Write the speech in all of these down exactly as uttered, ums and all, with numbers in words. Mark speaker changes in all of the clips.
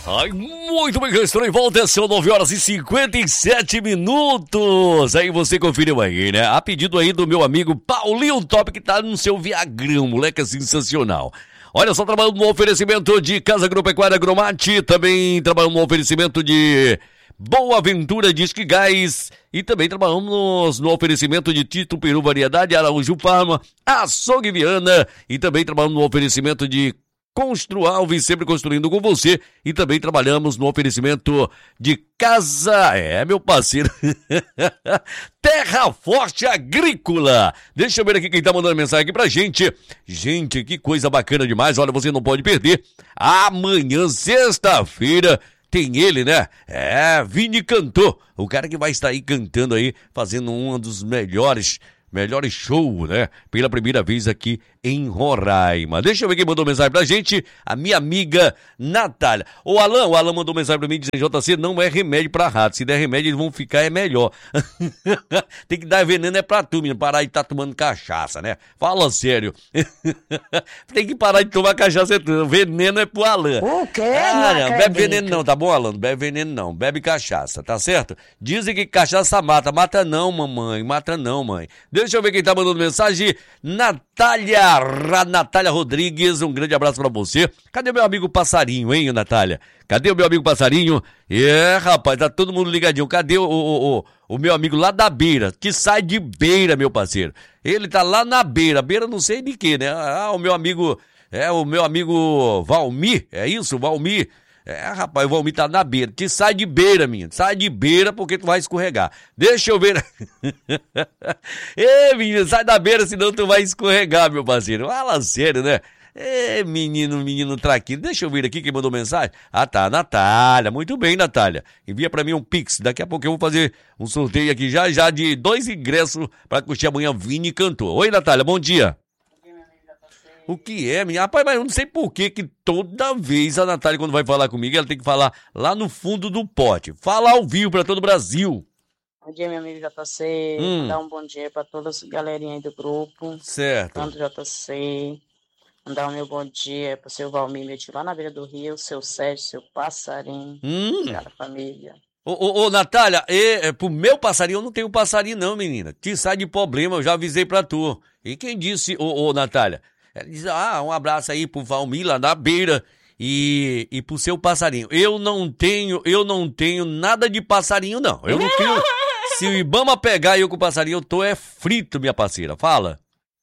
Speaker 1: Ai, muito bem, eu estou em volta, são nove horas e cinquenta e sete minutos. Aí você conferiu aí, né? A pedido aí do meu amigo Paulinho Top, que tá no seu Viagrão, moleque, é sensacional. Olha só, trabalhando no oferecimento de Casa Agropecuária Agromate, também trabalhando no oferecimento de Boa Ventura Disque Gás e também trabalhamos no oferecimento de Tito Peru Variedade, Araújo Parma, Açougue Viana e também trabalhamos no oferecimento de Constru Alves, sempre construindo com você. E também trabalhamos no oferecimento de Casa... É, meu parceiro. Terra Forte Agrícola. Deixa eu ver aqui quem tá mandando mensagem aqui pra gente. Gente, que coisa bacana demais. Olha, você não pode perder. Amanhã, sexta-feira, tem ele, né? É, Vini Cantor. O cara que vai estar aí cantando aí, fazendo um dos melhores... Melhores show, né? Pela primeira vez aqui em Roraima. Deixa eu ver quem mandou mensagem pra gente. A minha amiga Natália. Ô Alan, o Alan mandou mensagem pra mim dizendo: J C, não é remédio pra rato. Se der remédio, eles vão ficar, é melhor. Tem que dar veneno é pra tu, menino. Parar de estar tá tomando cachaça, né? Fala sério. Tem que parar de tomar cachaça. Veneno é pro Alan.
Speaker 2: O quê?
Speaker 1: Ah, não, não bebe veneno não, tá bom, Alan? Não bebe veneno não. Bebe cachaça, tá certo? Dizem que cachaça mata. Mata não, mamãe. Mata não, mãe. Deixa eu ver quem tá mandando mensagem. Natália, Natália Rodrigues, um grande abraço pra você. Cadê o meu amigo Passarinho, hein, Natália? Cadê o meu amigo Passarinho? É, rapaz, tá todo mundo ligadinho. Cadê o, o, o, o meu amigo lá da beira, que sai de beira, meu parceiro? Ele tá lá na beira, beira não sei de que, né? Ah, o meu amigo, é o meu amigo Valmir, é isso, Valmir? É, rapaz, o Valmir tá na beira. Que sai de beira, menino. Sai de beira porque tu vai escorregar. Deixa eu ver. Ê, menino, sai da beira, senão tu vai escorregar, meu parceiro. Fala sério, né? Ê, menino, menino traquino. Deixa eu ver aqui quem mandou mensagem. Ah, tá, Natália. Muito bem, Natália. Envia pra mim um pix. Daqui a pouco eu vou fazer um sorteio aqui já, já de dois ingressos pra curtir amanhã Vini Cantor. Oi, Natália, bom dia. O que é, minha? Rapaz, mas eu não sei por que que toda vez a Natália, quando vai falar comigo, ela tem que falar lá no fundo do pote. Fala ao vivo pra todo o Brasil.
Speaker 2: Bom dia, meu amigo J C.
Speaker 1: Hum.
Speaker 2: Mandar um bom dia pra toda a galerinha aí do grupo.
Speaker 1: Certo.
Speaker 2: Tanto J C. Mandar o meu bom dia pro seu Valmir, meu tio lá na beira do rio, seu Sérgio, seu Passarinho.
Speaker 1: Hum.
Speaker 2: Cara, família.
Speaker 1: Ô, ô, ô, Natália, e, é, pro meu passarinho, eu não tenho passarinho não, menina. Te sai de problema, eu já avisei pra tu. E quem disse, ô, ô, Natália? Ela diz, ah, um abraço aí pro Valmir lá na beira e, e pro seu passarinho. Eu não tenho, eu não tenho nada de passarinho, não. Eu não tenho. Se o Ibama pegar eu com o passarinho, eu tô é frito, minha parceira. Fala.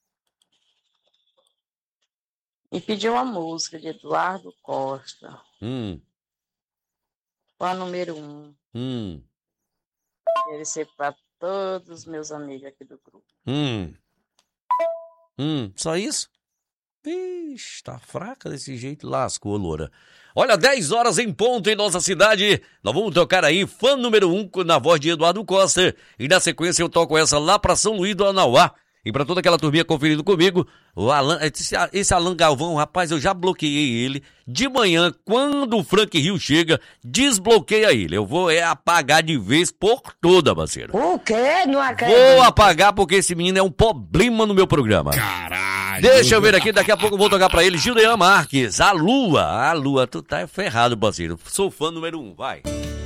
Speaker 2: E pediu uma música de Eduardo Costa.
Speaker 1: Hum.
Speaker 2: Fã número um.
Speaker 1: Hum.
Speaker 2: Quero ser pra todos os meus amigos aqui do grupo.
Speaker 1: Hum. Hum. Só isso? Vixe, tá fraca desse jeito, lascou, loura. Olha, dez horas em ponto em nossa cidade. Nós vamos tocar aí, fã número um, na voz de Eduardo Costa. E na sequência eu toco essa lá pra São Luís do Anauá. E pra toda aquela turminha conferindo comigo, o Alan, esse, esse Alan Galvão, rapaz, eu já bloqueei ele. De manhã, quando o Frank Rio chega, desbloqueia ele. Eu vou é apagar de vez por toda, parceiro.
Speaker 2: O quê? Não acredito.
Speaker 1: Vou apagar porque esse menino é um problema no meu programa.
Speaker 3: Caralho.
Speaker 1: Deixa eu ver aqui, daqui a pouco eu vou tocar pra ele. Gildean Marques, a Lua. A Lua, tu tá ferrado, parceiro. Sou fã número um, vai.